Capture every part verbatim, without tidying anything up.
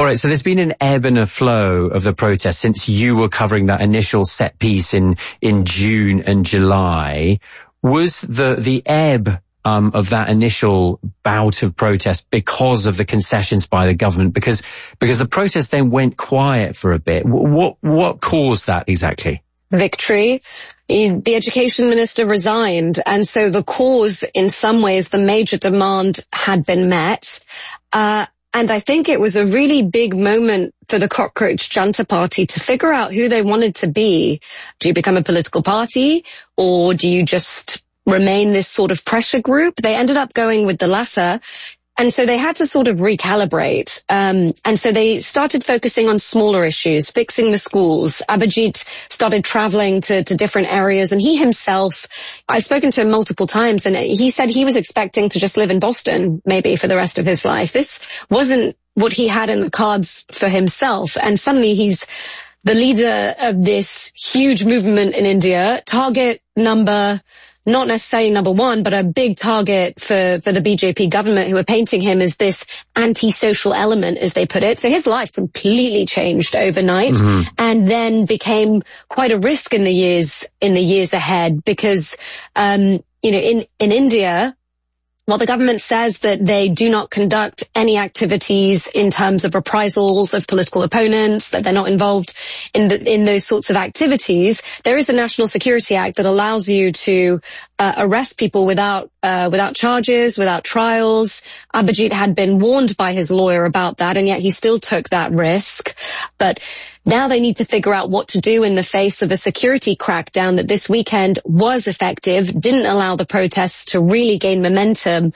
All right, so there's been an ebb and a flow of the protest since you were covering that initial set piece in, in June and July. Was the, the ebb um, of that initial bout of protest because of the concessions by the government? Because, because the protest then went quiet for a bit. What, what caused that exactly? Victory. The education minister resigned, and so the cause, in some ways, the major demand had been met. Uh, and I think it was a really big moment for the Cockroach Junta Party to figure out who they wanted to be. Do you become a political party, or do you just remain this sort of pressure group? They ended up going with the latter. And so they had to sort of recalibrate. Um, and so they started focusing on smaller issues, fixing the schools. Abhijit started traveling to, to different areas. And he himself, I've spoken to him multiple times, and he said he was expecting to just live in Boston, maybe for the rest of his life. This wasn't what he had in the cards for himself. And suddenly he's the leader of this huge movement in India, target number not necessarily number one, but a big target for, for the B J P government, who are painting him as this anti-social element, as they put it. So his life completely changed overnight, mm-hmm. and then became quite a risk in the years, in the years ahead, because, um, you know, in, in India, while the government says that they do not conduct any activities in terms of reprisals of political opponents, that they're not involved in the, in those sorts of activities, there is a National Security Act that allows you to uh, arrest people without uh, without charges, without trials. Abhijit had been warned by his lawyer about that, and yet he still took that risk. But now they need to figure out what to do in the face of a security crackdown that this weekend was effective, didn't allow the protests to really gain momentum.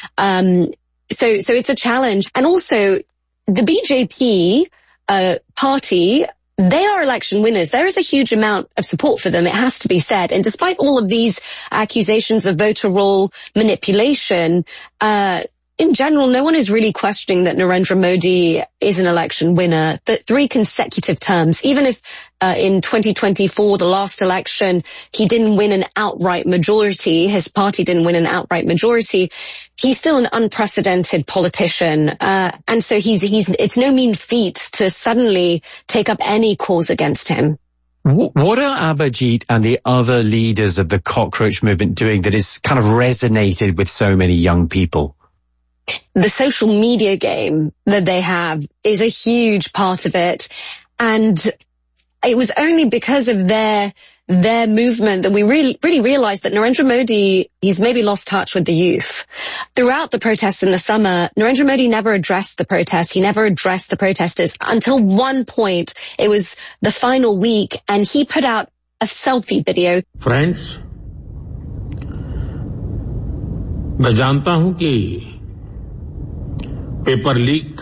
Um, so, so it's a challenge. And also, the B J P uh, party, they are election winners. There is a huge amount of support for them, it has to be said. And despite all of these accusations of voter roll manipulation, uh, in general, no one is really questioning that Narendra Modi is an election winner. That three consecutive terms, even if uh, in twenty twenty-four, the last election, he didn't win an outright majority, his party didn't win an outright majority, he's still an unprecedented politician. Uh, and so he's, he's, it's no mean feat to suddenly take up any cause against him. What are Abhijit and the other leaders of the cockroach movement doing that has kind of resonated with so many young people? The social media game that they have is a huge part of it. And it was only because of their their movement that we really, really realized that Narendra Modi, he's maybe lost touch with the youth. Throughout the protests in the summer, Narendra Modi never addressed the protests. He never addressed the protesters until one point. It was the final week, and he put out a selfie video. Friends, मैं जानता हूं कि paper leak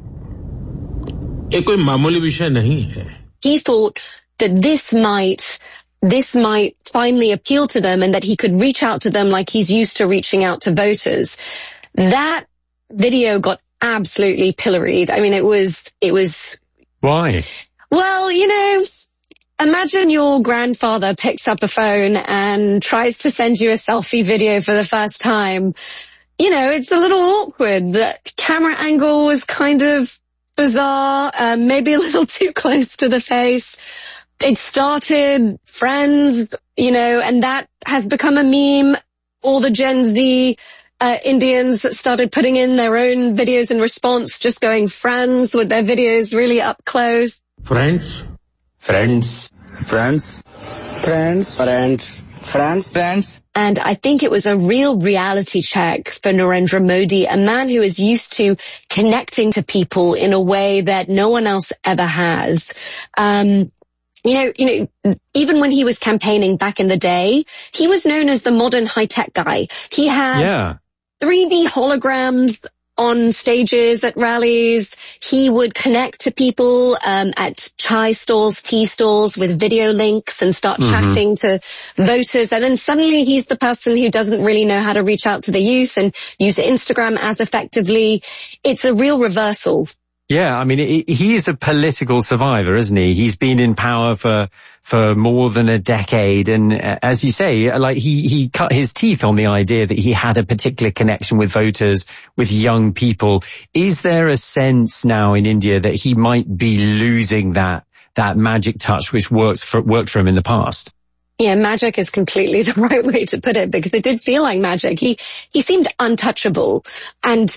ये कोई मामूली विषय नहीं है. He thought that this might, this might finally appeal to them, and that he could reach out to them like he's used to reaching out to voters. That video got absolutely pilloried. I mean, it was, it was... Why? Well, you know, imagine your grandfather picks up a phone and tries to send you a selfie video for the first time. You know, it's a little awkward. The camera angle was kind of bizarre, um, maybe a little too close to the face. It started Friends, you know, and that has become a meme. All the Gen Z uh, Indians that started putting in their own videos in response, just going Friends with their videos really up close. Friends. Friends. Friends. Friends. Friends. Friends. Friends. And I think it was a real reality check for Narendra Modi, a man who is used to connecting to people in a way that no one else ever has. Um, you know, you know, even when he was campaigning back in the day, he was known as the modern high-tech guy. He had yeah. three D holograms on stages at rallies. He would connect to people um, at chai stalls, tea stalls with video links and start mm-hmm. chatting to voters. And then suddenly he's the person who doesn't really know how to reach out to the youth and use Instagram as effectively. It's a real reversal Yeah, I mean, he, he is a political survivor, isn't he? He's been in power for for more than a decade, and uh, as you say, like he he cut his teeth on the idea that he had a particular connection with voters, with young people. Is there a sense now in India that he might be losing that that magic touch which works for worked for him in the past? Yeah, magic is completely the right way to put it, because it did feel like magic. He he seemed untouchable, and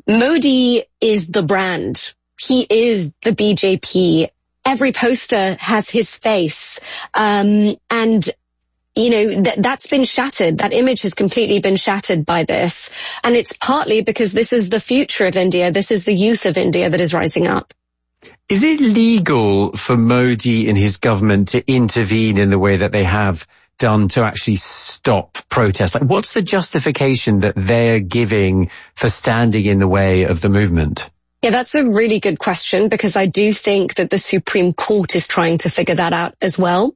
Modi is the brand. He is the B J P. Every poster has his face. Um, and, you know, th- that's been shattered. That image has completely been shattered by this. And it's partly because this is the future of India. This is the youth of India that is rising up. Is it legal for Modi and his government to intervene in the way that they have done to actually stop protests? Like, what's the justification that they're giving for standing in the way of the movement? Yeah, that's a really good question, because I do think that the Supreme Court is trying to figure that out as well.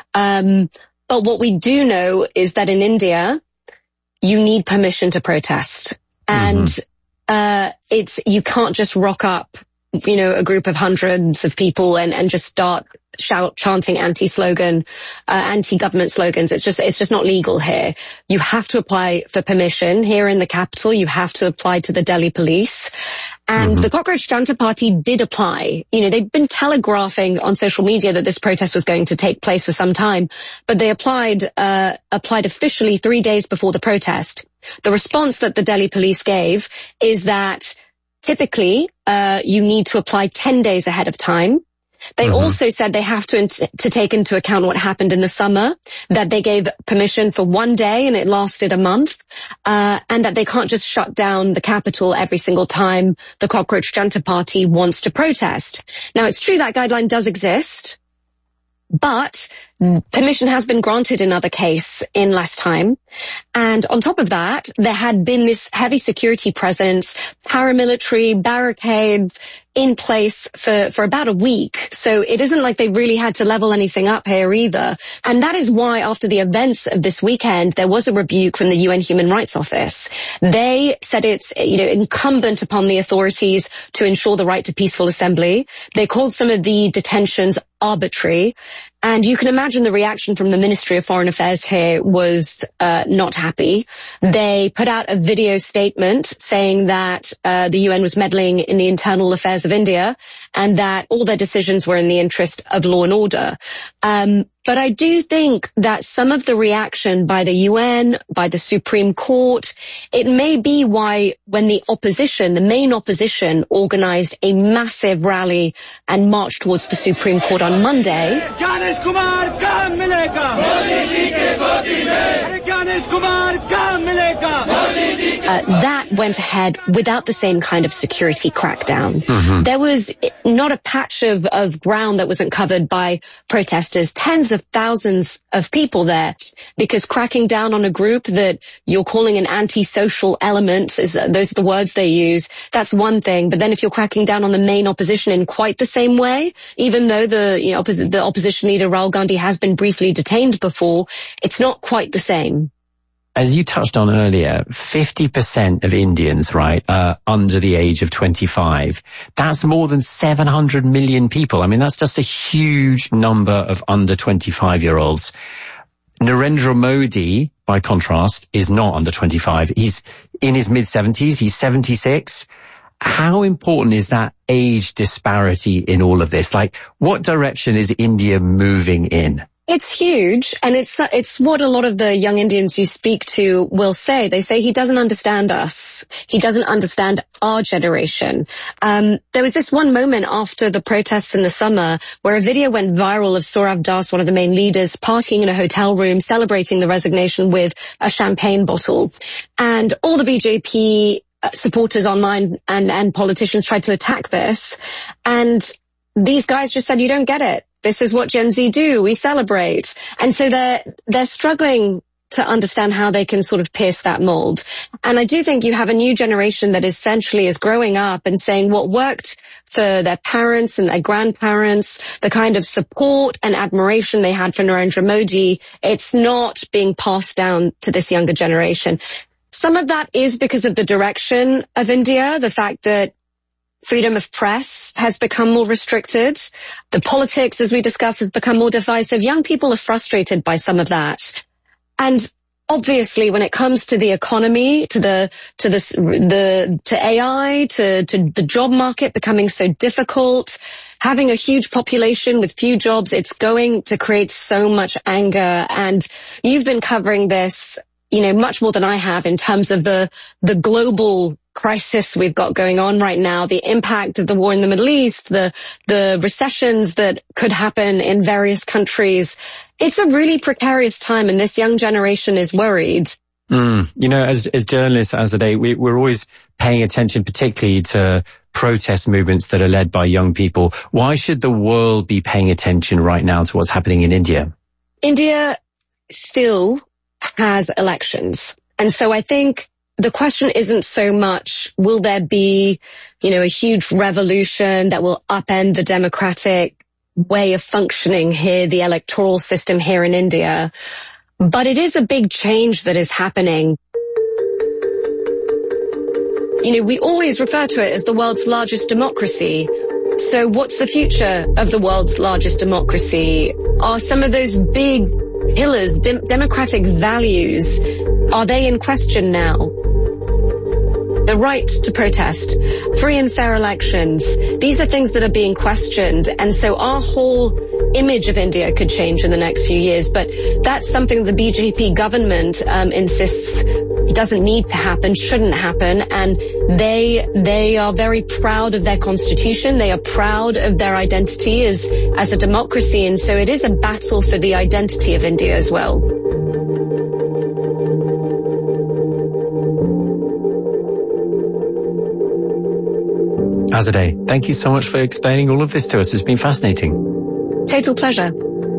Um, but what we do know is that in India, you need permission to protest. And mm-hmm. uh, it's you can't just rock up, you know, a group of hundreds of people and, and just start shout, chanting anti-slogan, uh, anti-government slogans. It's just, it's just not legal here. You have to apply for permission. Here in the capital, you have to apply to the Delhi police. And mm-hmm. the Cockroach Janta Party did apply. You know, they'd been telegraphing on social media that this protest was going to take place for some time, but they applied, uh, applied officially three days before the protest. The response that the Delhi police gave is that typically, uh, you need to apply ten days ahead of time. They mm-hmm. also said they have to to take into account what happened in the summer, that they gave permission for one day and it lasted a month, uh, and that they can't just shut down the capital every single time the Cockroach Janta Party wants to protest. Now, it's true that guideline does exist, but permission has been granted in other case in less time. And on top of that, there had been this heavy security presence, paramilitary barricades in place for, for about a week. So it isn't like they really had to level anything up here either. And that is why after the events of this weekend, there was a rebuke from the U N Human Rights Office. They said it's, you know, incumbent upon the authorities to ensure the right to peaceful assembly. They called some of the detentions arbitrary. And you can imagine the reaction from the Ministry of Foreign Affairs here was uh, not happy. They put out a video statement saying that uh, the U N was meddling in the internal affairs of India and that all their decisions were in the interest of law and order. Um, but I do think that some of the reaction by the U N, by the Supreme Court, it may be why when the opposition, the main opposition, organized a massive rally and marched towards the Supreme Court on Monday, Uh, that went ahead without the same kind of security crackdown. Mm-hmm. There was not a patch of, of ground that wasn't covered by protesters, tens of thousands of people there, because cracking down on a group that you're calling an antisocial element, is, those are the words they use, that's one thing. But then if you're cracking down on the main opposition in quite the same way, even though the, you know, oppos- the opposition leader Rahul Gandhi has been briefly detained before, it's not quite the same. As you touched on earlier, fifty percent of Indians, right, are under the age of twenty-five. That's more than seven hundred million people. I mean, that's just a huge number of under twenty-five-year-olds. Narendra Modi, by contrast, is not under twenty-five. He's in his mid-seventies. He's seventy-six. How important is that age disparity in all of this? Like, what direction is India moving in? It's huge, and it's it's what a lot of the young Indians you speak to will say. They say he doesn't understand us. He doesn't understand our generation. Um, there was this one moment after the protests in the summer where a video went viral of Saurav Das, one of the main leaders, partying in a hotel room, celebrating the resignation with a champagne bottle. And all the B J P supporters online and, and politicians tried to attack this. And these guys just said, you don't get it. This is what Gen Z do. We celebrate. And so they're, they're struggling to understand how they can sort of pierce that mold. And I do think you have a new generation that essentially is growing up and saying what worked for their parents and their grandparents, the kind of support and admiration they had for Narendra Modi, it's not being passed down to this younger generation. Some of that is because of the direction of India, the fact that Freedom of press has become more restricted. The politics, as we discussed, has become more divisive. Young people are frustrated by some of that. And obviously, when it comes to the economy, to the, to the, the, to A I, to, to the job market becoming so difficult, having a huge population with few jobs, it's going to create so much anger. And you've been covering this, you know, much more than I have in terms of the, the global crisis we've got going on right now, the impact of the war in the Middle East, the, the recessions that could happen in various countries. It's a really precarious time, and this young generation is worried. Mm. You know, as, as journalists, Azadeh, we, we're always paying attention particularly to protest movements that are led by young people. Why should the world be paying attention right now to what's happening in India? India still has elections. And so I think the question isn't so much, will there be, you know, a huge revolution that will upend the democratic way of functioning here, the electoral system here in India? But it is a big change that is happening. You know, we always refer to it as the world's largest democracy. So what's the future of the world's largest democracy? Are some of those big pillars, de- democratic values, are they in question now? The right to protest, free and fair elections, these are things that are being questioned. And so our whole image of India could change in the next few years. But that's something the B J P government um, insists doesn't need to happen, shouldn't happen. And they they are very proud of their constitution. They are proud of their identity as, as a democracy. And so it is a battle for the identity of India as well. Azadeh, thank you so much for explaining all of this to us. It's been fascinating. Total pleasure.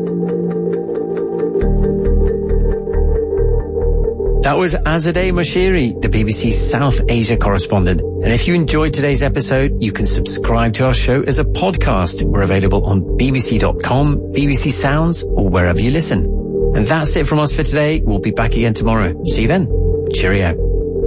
That was Azadeh Moshiri, the B B C South Asia correspondent. And if you enjoyed today's episode, you can subscribe to our show as a podcast. We're available on b b c dot com, B B C Sounds, or wherever you listen. And that's it from us for today. We'll be back again tomorrow. See you then. Cheerio.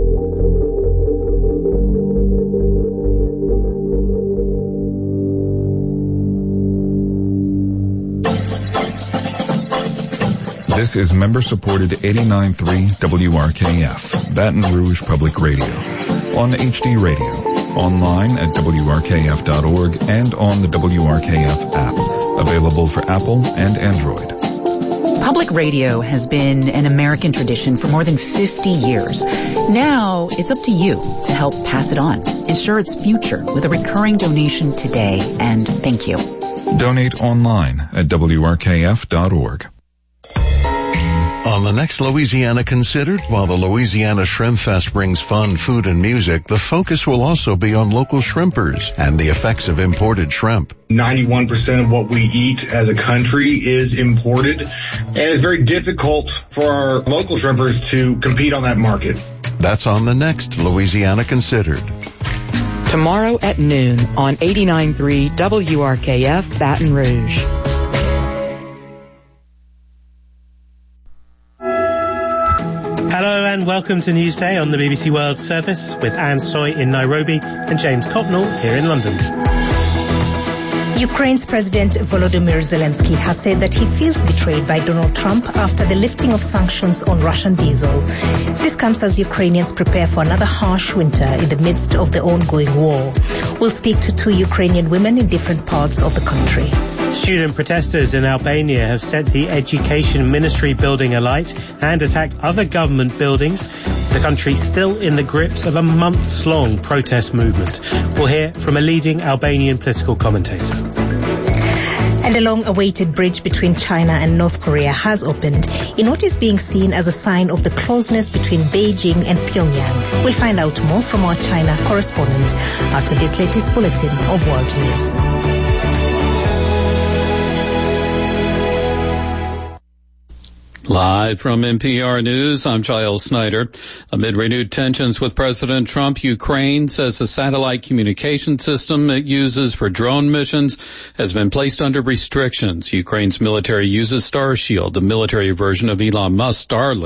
This is member-supported eighty-nine point three W R K F, Baton Rouge Public Radio. On H D Radio, online at W R K F dot org, and on the W R K F app, available for Apple and Android. Public radio has been an American tradition for more than fifty years. Now, it's up to you to help pass it on. Ensure its future with a recurring donation today, and thank you. Donate online at W R K F dot org. On the next Louisiana Considered, while the Louisiana Shrimp Fest brings fun, food, and music, the focus will also be on local shrimpers and the effects of imported shrimp. ninety-one percent of what we eat as a country is imported, and it's very difficult for our local shrimpers to compete on that market. That's on the next Louisiana Considered. Tomorrow at noon on eighty-nine point three W R K F Baton Rouge. Hello and welcome to Newsday on the B B C World Service with Anne Soy in Nairobi and James Copnall here in London. Ukraine's President Volodymyr Zelensky has said that he feels betrayed by Donald Trump after the lifting of sanctions on Russian diesel. This comes as Ukrainians prepare for another harsh winter in the midst of the ongoing war. We'll speak to two Ukrainian women in different parts of the country. Student protesters in Albania have set the Education Ministry building alight and attacked other government buildings. The country still in the grips of a months-long protest movement. We'll hear from a leading Albanian political commentator. And a long-awaited bridge between China and North Korea has opened in what is being seen as a sign of the closeness between Beijing and Pyongyang. We'll find out more from our China correspondent after this latest bulletin of World News. Live from N P R News, I'm Giles Snyder. Amid renewed tensions with President Trump, Ukraine says the satellite communication system it uses for drone missions has been placed under restrictions. Ukraine's military uses Starshield, the military version of Elon Musk's Starlink,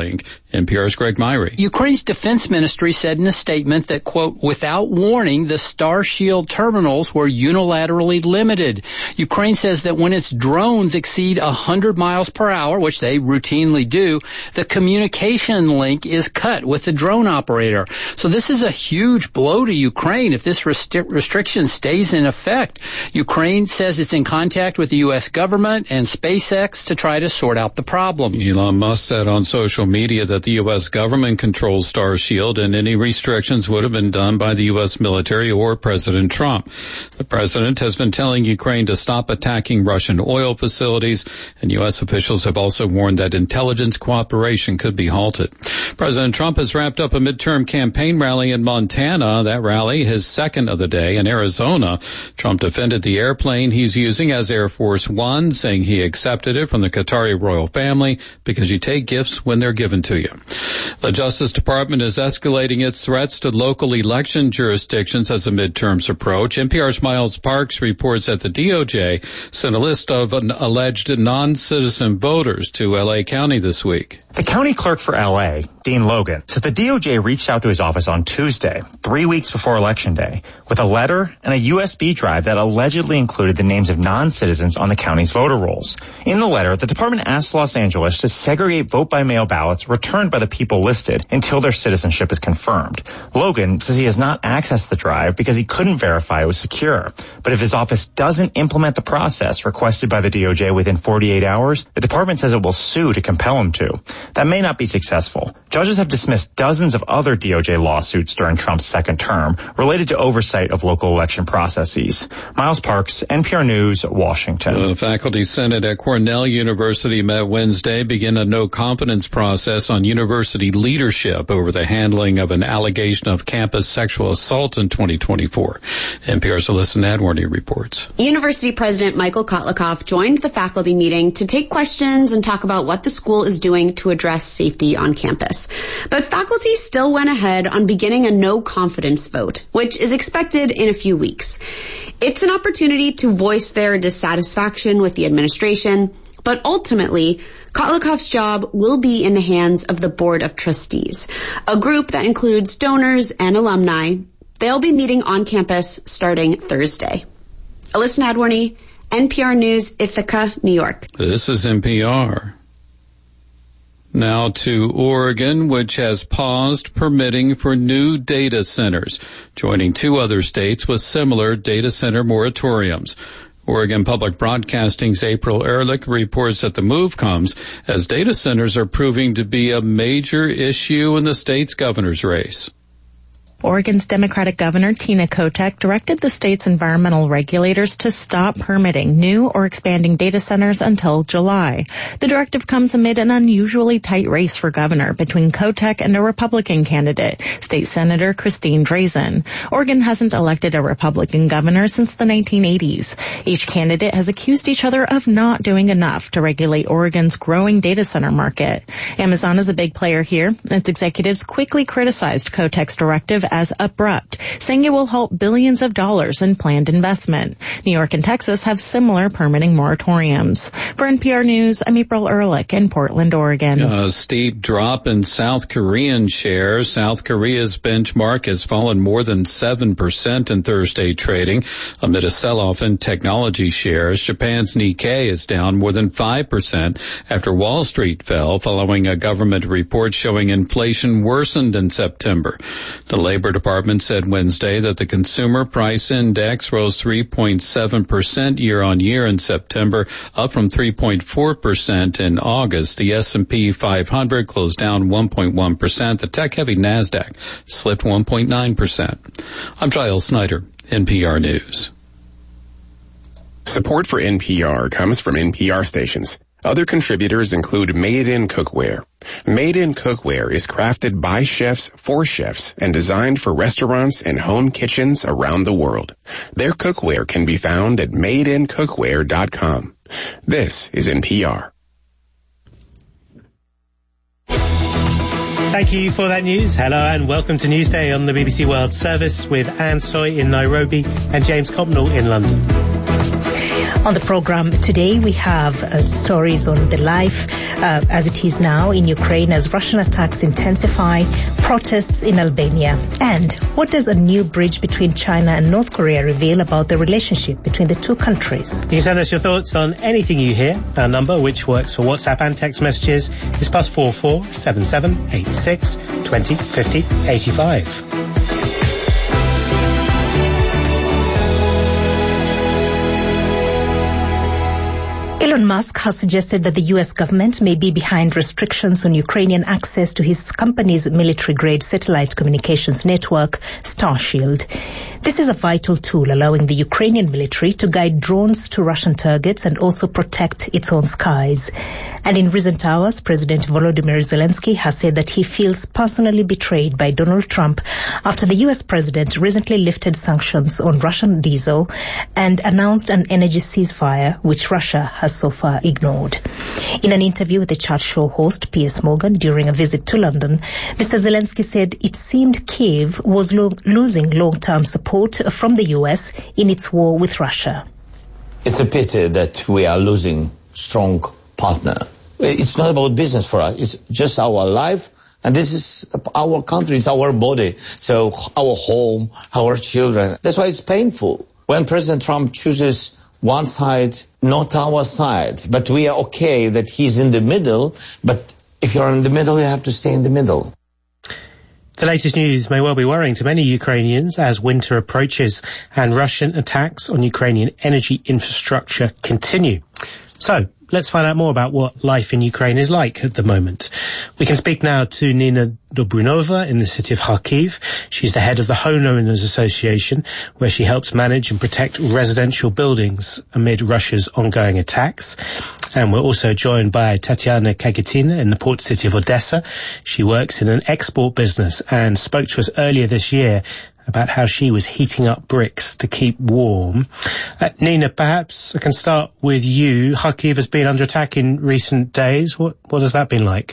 N P R's Greg Myrie. Ukraine's defense ministry said in a statement that, quote, without warning, the Starshield terminals were unilaterally limited. Ukraine says that when its drones exceed one hundred miles per hour, which they routinely do, the communication link is cut with the drone operator. So this is a huge blow to Ukraine if this restri- restriction stays in effect. Ukraine says it's in contact with the U S government and SpaceX to try to sort out the problem. Elon Musk said on social media that the U S government controls Starshield and any restrictions would have been done by the U S military or President Trump. The president has been telling Ukraine to stop attacking Russian oil facilities, and U S officials have also warned that intelligence cooperation could be halted. President Trump has wrapped up a midterm campaign rally in Montana. That rally, his second of the day. In Arizona, Trump defended the airplane he's using as Air Force One, saying he accepted it from the Qatari royal family because you take gifts when they're given to you. The Justice Department is escalating its threats to local election jurisdictions as the midterms approach. N P R's Miles Parks reports that the D O J sent a list of alleged non-citizen voters to L A County this week. The county clerk for L A, Dean Logan, said the D O J reached out to his office on Tuesday, three weeks before Election Day, with a letter and a U S B drive that allegedly included the names of non-citizens on the county's voter rolls. In the letter, the department asked Los Angeles to segregate vote-by-mail ballots returned by the people listed until their citizenship is confirmed. Logan says he has not accessed the drive because he couldn't verify it was secure. But if his office doesn't implement the process requested by the D O J within forty-eight hours, the department says it will sue to compel him to. That may not be successful. Judges have dismissed dozens of other D O J lawsuits during Trump's second term related to oversight of local election processes. Miles Parks, N P R News, Washington. The Faculty Senate at Cornell University met Wednesday, begin a no-confidence process on university leadership over the handling of an allegation of campus sexual assault in twenty twenty-four. N P R's Alyssa Nadworny reports. University President Michael Kotlikoff joined the faculty meeting to take questions and talk about what the school is doing to address safety on campus. But faculty still went ahead on beginning a no-confidence vote, which is expected in a few weeks. It's an opportunity to voice their dissatisfaction with the administration, but ultimately, Kotlikoff's job will be in the hands of the Board of Trustees, a group that includes donors and alumni. They'll be meeting on campus starting Thursday. Alyssa Nadworny, N P R News, Ithaca, New York. This is N P R. Now to Oregon, which has paused permitting for new data centers, joining two other states with similar data center moratoriums. Oregon Public Broadcasting's April Ehrlich reports that the move comes as data centers are proving to be a major issue in the state's governor's race. Oregon's Democratic Governor Tina Kotek directed the state's environmental regulators to stop permitting new or expanding data centers until July. The directive comes amid an unusually tight race for governor between Kotek and a Republican candidate, State Senator Christine Drazan. Oregon hasn't elected a Republican governor since the nineteen eighties. Each candidate has accused each other of not doing enough to regulate Oregon's growing data center market. Amazon is a big player here. Its executives quickly criticized Kotek's directive as abrupt, saying it will halt billions of dollars in planned investment. New York and Texas have similar permitting moratoriums. For N P R News, I'm April Ehrlich in Portland, Oregon. A steep drop in South Korean shares. South Korea's benchmark has fallen more than seven percent in Thursday trading amid a sell-off in technology shares. Japan's Nikkei is down more than five percent after Wall Street fell following a government report showing inflation worsened in September. The Labor Department said Wednesday that the consumer price index rose three point seven percent year on year in September, up from three point four percent in August. The S and P five hundred closed down one point one percent. The tech-heavy NASDAQ slipped one point nine percent. I'm Giles Snyder, N P R News. Support for N P R comes from N P R stations. Other contributors include Made in Cookware. Made in Cookware is crafted by chefs for chefs and designed for restaurants and home kitchens around the world. Their cookware can be found at made in cookware dot com. This is N P R. Thank you for that news. Hello and welcome to Newsday on the B B C World Service with Anne Soy in Nairobi and James Copnell in London. On the program today, we have uh, stories on the life uh, as it is now in Ukraine as Russian attacks intensify, protests in Albania, and what does a new bridge between China and North Korea reveal about the relationship between the two countries? You can send us your thoughts on anything you hear. Our number, which works for WhatsApp and text messages, is plus four four seven seven eight six twenty fifty eighty five. Elon Musk has suggested that the U S government may be behind restrictions on Ukrainian access to his company's military-grade satellite communications network, Starshield. This is a vital tool allowing the Ukrainian military to guide drones to Russian targets and also protect its own skies. And in recent hours, President Volodymyr Zelensky has said that he feels personally betrayed by Donald Trump after the U S president recently lifted sanctions on Russian diesel and announced an energy ceasefire, which Russia has so far ignored. In an interview with the chat show host Piers Morgan during a visit to London, Mister Zelensky said it seemed Kiev was lo- losing long-term support from the U S in its war with Russia. It's a pity that we are losing strong partner. It's not about business for us. It's just our life, and this is our country, it's our body. So our home, our children. That's why it's painful when President Trump chooses one side, not our side. But we are okay that he's in the middle. But if you're in the middle, you have to stay in the middle. The latest news may well be worrying to many Ukrainians as winter approaches and Russian attacks on Ukrainian energy infrastructure continue. So, let's find out more about what life in Ukraine is like at the moment. We can speak now to Nina Dobrunova in the city of Kharkiv. She's the head of the Homeowners Association, where she helps manage and protect residential buildings amid Russia's ongoing attacks. And we're also joined by Tatiana Kagetina in the port city of Odessa. She works in an export business and spoke to us earlier this year about how she was heating up bricks to keep warm. Uh, Nina, perhaps I can start with you. Kharkiv has been under attack in recent days. What what has that been like?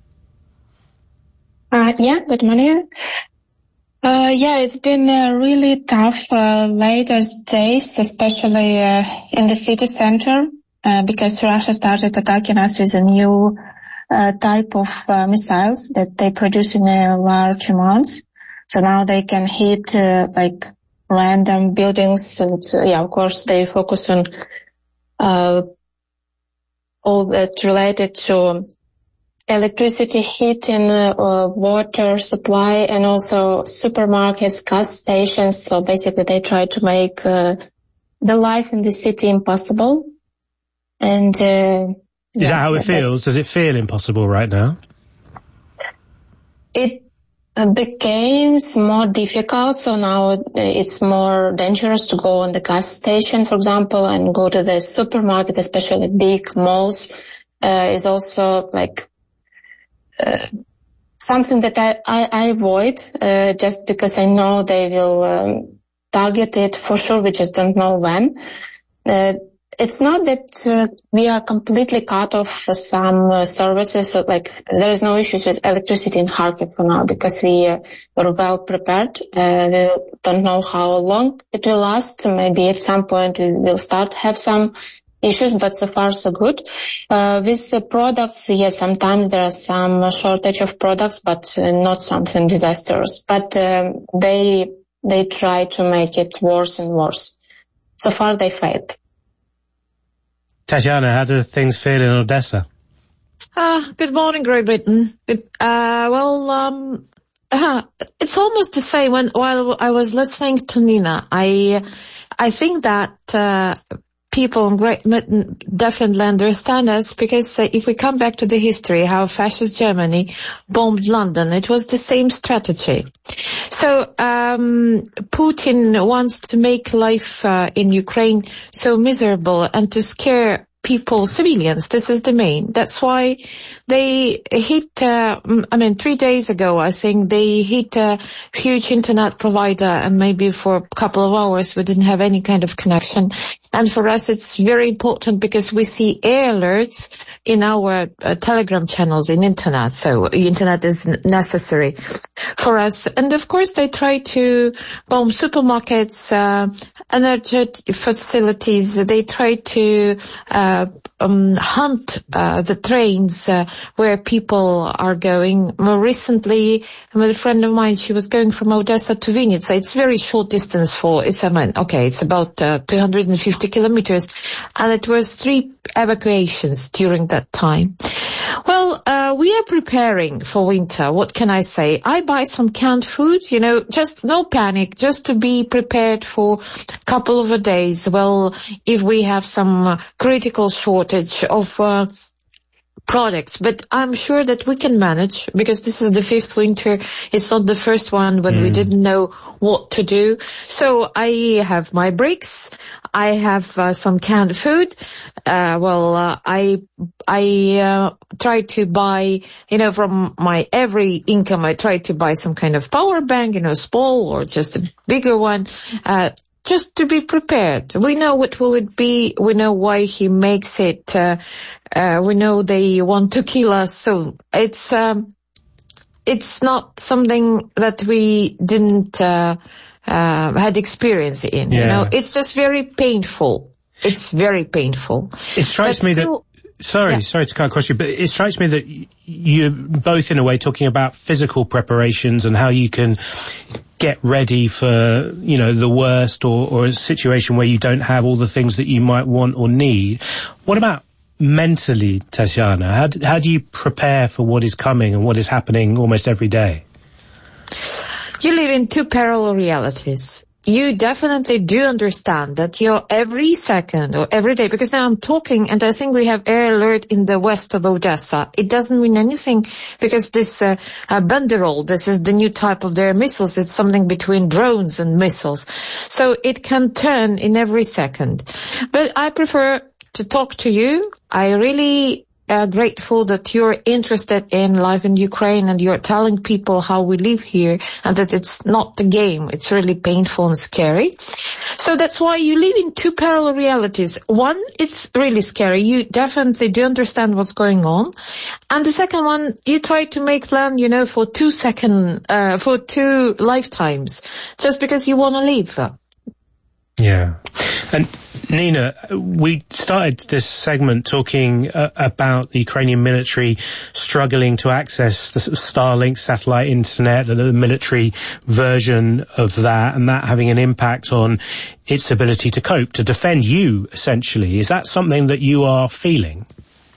Uh, yeah, good morning. Uh, yeah, it's been uh, really tough uh, latest days, especially uh, in the city center, uh, because Russia started attacking us with a new uh, type of uh, missiles that they produce in uh, large amounts. So now they can hit uh, like random buildings, and uh, yeah, of course they focus on uh all that related to electricity, heating, uh, uh, water supply, and also supermarkets, gas stations. So basically they try to make uh, the life in the city impossible. And uh, is yeah, that how it feels? Does it feel impossible right now? It became more difficult, so now it's more dangerous to go on the gas station, for example, and go to the supermarket, especially big malls, uh, is also like uh, something that I, I, I avoid, uh, just because I know they will um, target it for sure, we just don't know when. Uh, It's not that uh, we are completely cut off some uh, services. So, like, there is no issues with electricity in Kharkiv for now because we uh, were well prepared. Uh, we don't know how long it will last. Maybe at some point we will start to have some issues, but so far so good. Uh, with the products, yes, sometimes there are some shortage of products, but uh, not something disastrous. But um, they they try to make it worse and worse. So far they failed. Tatiana, how do things feel in Odessa? Uh, good morning, Great Britain. Good, uh, well, um, uh, it's almost the same. When, while I was listening to Nina, I, I think that, uh, people in Great Britain definitely understand us because uh, if we come back to the history, how fascist Germany bombed London, it was the same strategy. So, um, Putin wants to make life uh, in Ukraine so miserable and to scare people, civilians. This is the main. That's why they hit, uh, I mean, three days ago, I think they hit a huge internet provider, and maybe for a couple of hours we didn't have any kind of connection. And for us, it's very important because we see air alerts in our uh, Telegram channels in internet. So internet is necessary for us. And of course, they try to bomb supermarkets, uh, energy facilities. They try to uh, um, hunt uh, the trains uh, where people are going. More recently, with a friend of mine, she was going from Odessa to Vinnytsia. It's very short distance for, it's, I mean, okay, it's about uh, two hundred fifty kilometers, and it was three evacuations during that time. Well, uh, we are preparing for winter. What can I say? I buy some canned food, you know, just no panic, just to be prepared for a couple of days. Well, if we have some uh, critical shortage of uh, products, but I'm sure that we can manage, because this is the fifth winter. It's not the first one when mm. we didn't know what to do. So I have my bricks. I have uh, some canned food. Uh, well, uh, I, I, uh, try to buy, you know, from my every income, I try to buy some kind of power bank, you know, small or just a bigger one, uh, just to be prepared. We know what will it be. We know why he makes it. Uh, uh, we know they want to kill us. So it's, um, it's not something that we didn't, uh, Uh, had experience in, yeah. you know, it's just very painful. It's very painful. It strikes but me still, that, sorry, yeah. sorry to cut across you, but it strikes me that you're both in a way talking about physical preparations and how you can get ready for, you know, the worst, or, or a situation where you don't have all the things that you might want or need. What about mentally, Tatiana? How do, how do you prepare for what is coming and what is happening almost every day? You live in two parallel realities. You definitely do understand that you're every second or every day, because now I'm talking and I think we have air alert in the west of Odessa. It doesn't mean anything, because this uh, uh, Banderol, this is the new type of their missiles. It's something between drones and missiles. So it can turn in every second. But I prefer to talk to you. I really Uh, grateful that you're interested in life in Ukraine and you're telling people how we live here, and that it's not a game. It's really painful and scary. So that's why you live in two parallel realities. One, it's really scary. You definitely do understand what's going on. And the second one, you try to make plan, you know, for two second, uh, for two lifetimes, just because you want to live. Yeah. And Nina, we started this segment talking uh, about the Ukrainian military struggling to access the Starlink satellite internet, the military version of that, and that having an impact on its ability to cope, to defend you, essentially. Is that something that you are feeling?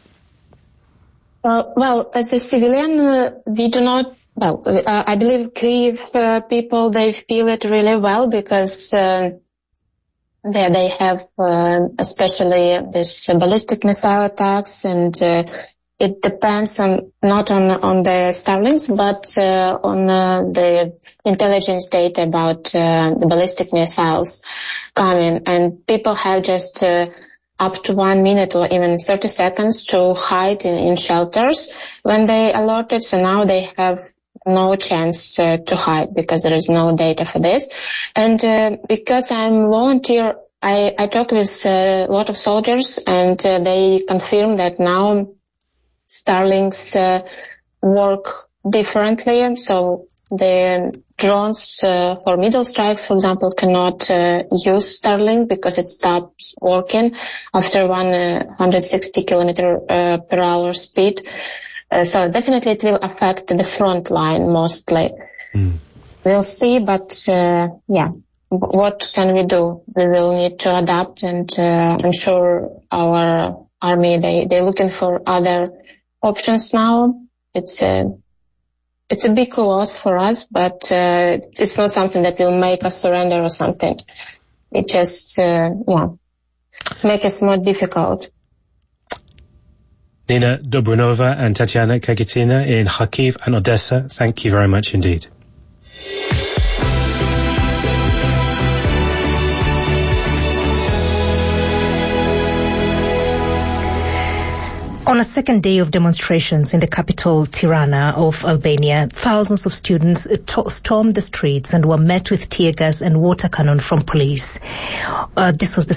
Uh, well, as a civilian, uh, we do not, well, uh, I believe Kyiv uh, people, they feel it really well, because uh, There they have uh, especially this ballistic missile attacks, and uh, it depends on not on on the Starlinks, but uh, on uh, the intelligence data about uh, the ballistic missiles coming. And people have just uh, up to one minute or even thirty seconds to hide in, in shelters when they alerted. So now they have no chance uh, to hide, because there is no data for this. And uh, because I'm volunteer, I, I talk with uh, a lot of soldiers, and uh, they confirm that now Starlinks uh, work differently. So the drones uh, for middle strikes, for example, cannot uh, use Starlink because it stops working after one hundred sixty kilometer uh, per hour speed. Uh, so definitely it will affect the front line mostly. Mm. We'll see, but uh, yeah, what can we do? We will need to adapt and uh, ensure our army, they, they're looking for other options now. It's a, it's a big loss for us, but uh, it's not something that will make us surrender or something. It just, uh, yeah, make us more difficult. Nina Dobranova and Tatiana Kagetina in Kharkiv and Odessa, thank you very much indeed. On a second day of demonstrations in the capital, Tirana of Albania, thousands of students to- stormed the streets and were met with tear gas and water cannon from police. Uh, this was the